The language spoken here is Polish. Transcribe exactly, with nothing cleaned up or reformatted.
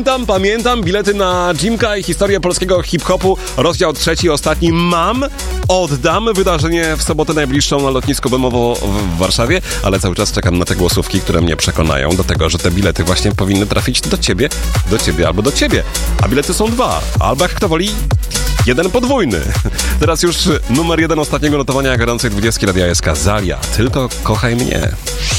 Pamiętam, pamiętam bilety na Jimka i historię polskiego hip-hopu, rozdział trzeci, ostatni. Mam, oddam wydarzenie w sobotę najbliższą na lotnisku Bemowo w Warszawie, ale cały czas czekam na te głosówki, które mnie przekonają do tego, że te bilety właśnie powinny trafić do ciebie, do ciebie albo do ciebie. A bilety są dwa, albo jak kto woli, jeden podwójny. Teraz już numer jeden ostatniego notowania gorącej dwudziestki Radia S K. Zalia, tylko kochaj mnie.